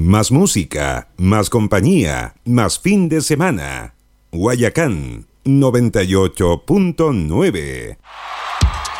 Más música, más compañía, más fin de semana. Guayacán 98.9.